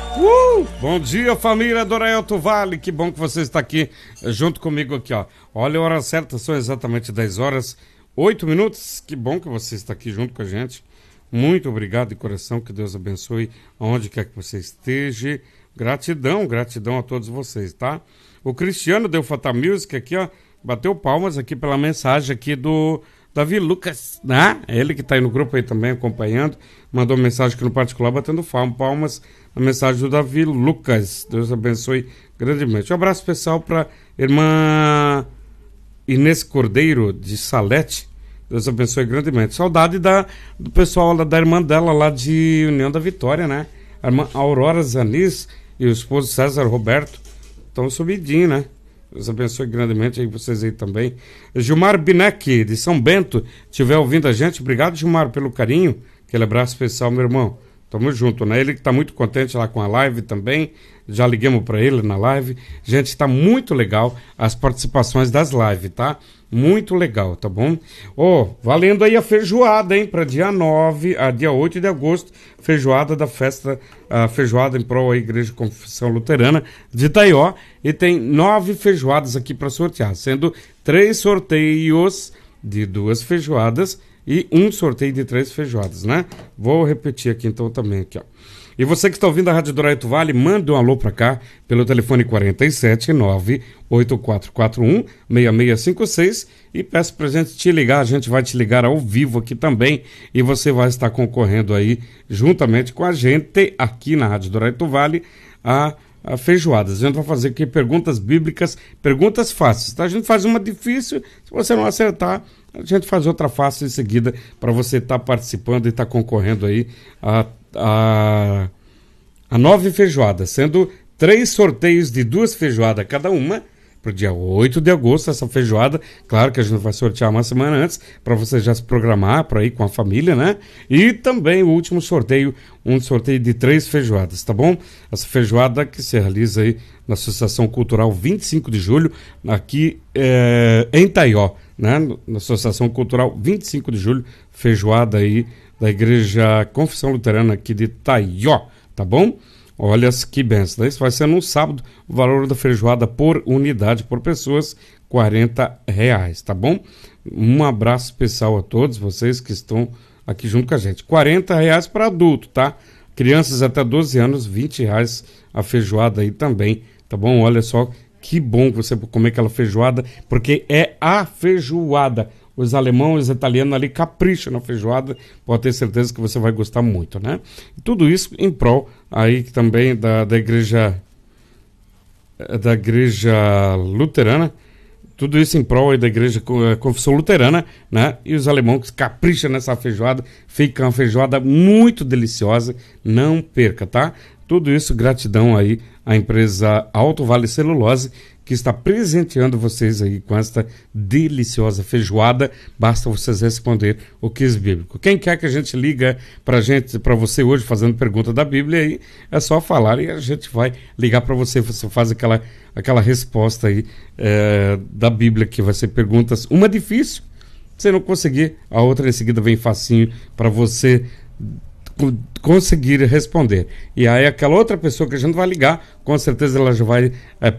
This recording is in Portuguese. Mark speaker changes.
Speaker 1: Bom dia, família do Araelto Vale, que bom que você está aqui junto comigo aqui, ó. Olha, a hora certa são exatamente 10 horas, 8 minutos, que bom que você está aqui junto com a gente. Muito obrigado de coração, que Deus abençoe aonde quer que você esteja. Gratidão, gratidão a todos vocês, tá? O Cristiano deu Fata Music aqui, ó, bateu palmas aqui pela mensagem aqui do Davi Lucas, né? Ele que tá aí no grupo aí também acompanhando, mandou mensagem aqui no particular, batendo palmas, a mensagem do Davi Lucas. Deus abençoe grandemente. Um abraço especial para irmã Inês Cordeiro de Salete. Deus abençoe grandemente. Saudade do pessoal da irmã dela lá de União da Vitória, né? A irmã Aurora Zanis e o esposo César Roberto estão subidinho, né? Deus abençoe grandemente aí vocês aí também. Gilmar Binek, de São Bento, estiver ouvindo a gente, obrigado, Gilmar, pelo carinho. Aquele abraço especial, meu irmão. Tamo junto, né? Ele que tá muito contente lá com a live também. Já liguemos para ele na live. Gente, tá muito legal as participações das lives, tá? Muito legal, tá bom? Valendo aí a feijoada, hein? Para dia 9 a dia 8 de agosto. Feijoada da festa, a feijoada em prol da Igreja Confissão Luterana de Itaió. E tem 9 feijoadas aqui para sortear, sendo 3 sorteios de 2 feijoadas e 1 sorteio de 3 feijoadas, né? Vou repetir aqui então também, aqui, ó. E você que está ouvindo a Rádio do Araelto Vale, manda um alô para cá pelo telefone 479-8441-6656 e peço pra gente te ligar, a gente vai te ligar ao vivo aqui também e você vai estar concorrendo aí juntamente com a gente aqui na Rádio do Araelto Vale a feijoadas. A gente vai fazer aqui perguntas bíblicas, perguntas fáceis, tá? A gente faz uma difícil, se você não acertar, a gente faz outra fácil em seguida para você estar participando e estar concorrendo aí a 9 feijoadas, sendo 3 sorteios de 2 feijoadas cada uma, para o dia 8 de agosto, essa feijoada. Claro que a gente vai sortear uma semana antes, para você já se programar para ir com a família, né? E também o último sorteio, um sorteio de 3 feijoadas, tá bom? Essa feijoada que se realiza aí na Associação Cultural 25 de Julho, aqui em Itaió, né? Na Associação Cultural 25 de Julho, feijoada aí da Igreja Confissão Luterana aqui de Itaió, tá bom? Olha que benção. Isso vai ser no sábado, o valor da feijoada por unidade, por pessoas, R$40, tá bom? Um abraço especial a todos vocês que estão aqui junto com a gente. R$40 para adulto, tá? Crianças até 12 anos, R$20 a feijoada aí também, tá bom? Olha só que bom você comer aquela feijoada, porque é a feijoada. Os alemães, os italianos ali capricham na feijoada, pode ter certeza que você vai gostar muito, né? E tudo isso em prol aí também da igreja luterana, tudo isso em prol aí da Igreja Confissão Luterana, né? E os alemães capricham nessa feijoada, fica uma feijoada muito deliciosa, não perca, tá? Tudo isso gratidão aí à empresa Alto Vale Celulose, que está presenteando vocês aí com esta deliciosa feijoada. Basta vocês responder o quiz bíblico. Quem quer que a gente liga para você hoje fazendo pergunta da Bíblia aí, é só falar e a gente vai ligar para você. Você faz aquela resposta aí da Bíblia, que vai ser perguntas, uma difícil, se você não conseguir, a outra em seguida vem facinho para você conseguir responder. E aí aquela outra pessoa que a gente vai ligar, com certeza ela já vai